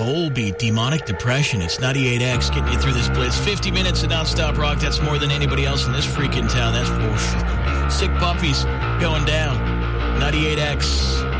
Volbeat, Demonic Depression. It's 98X getting you through this blitz. 50 minutes of nonstop rock. That's more than anybody else in this freaking town. That's for sure. Sick Puppies going down. 98X.